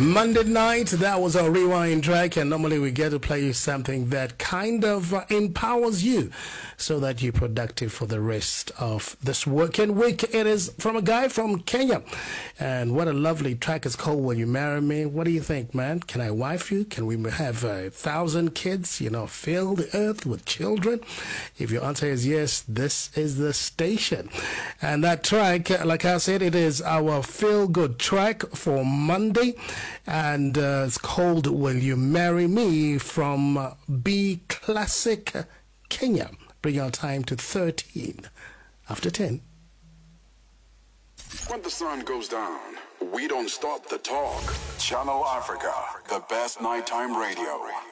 Monday night, that was our rewind track, and normally we get to play you something that kind of empowers you so that you're productive for the rest of this working week. It is from a guy from Kenya, and what a lovely track. It's called Will You Marry Me? What do you think, man? Can I wife you? Can we have 1,000 kids, fill the earth with children? If your answer is yes, this is the station. And that track, like I said, it is our feel-good track for Monday. And it's called Will You Marry Me from B Classic Kenya. Bring our time to 13 after 10. When the sun goes down, we don't stop the talk. Channel Africa, the best nighttime radio.